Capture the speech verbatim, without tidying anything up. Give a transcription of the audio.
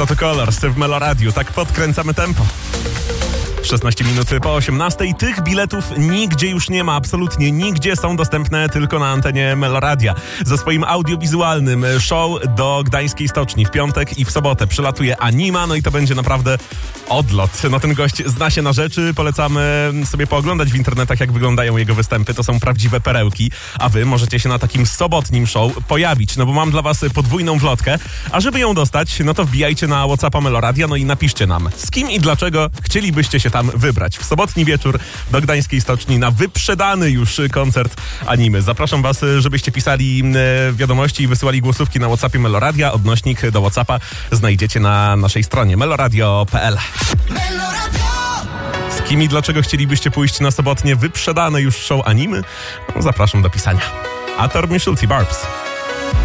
Toto Colors w Meloradiu. Tak podkręcamy tempo. szesnaście minut po osiemnastej. Tych biletów nigdzie już nie ma, absolutnie nigdzie. Są dostępne tylko na antenie Meloradia. Ze swoim audiowizualnym show do Gdańskiej Stoczni w piątek i w sobotę przylatuje Anima, no i to będzie naprawdę odlot. No ten gość zna się na rzeczy, polecamy sobie pooglądać w internetach, jak wyglądają jego występy. To są prawdziwe perełki, a wy możecie się na takim sobotnim show pojawić, no bo mam dla was podwójną wlotkę, a żeby ją dostać, no to wbijajcie na WhatsAppa Meloradia, no i napiszcie nam, z kim i dlaczego chcielibyście się tam wybrać w sobotni wieczór do Gdańskiej Stoczni na wyprzedany już koncert Animy. Zapraszam was, żebyście pisali wiadomości i wysyłali głosówki na WhatsAppie Meloradia. Odnośnik do WhatsAppa znajdziecie na naszej stronie meloradio kropka p l. Z kim i dlaczego chcielibyście pójść na sobotnie wyprzedane już show Animy? No, zapraszam do pisania. Ator Miszulti Barbs.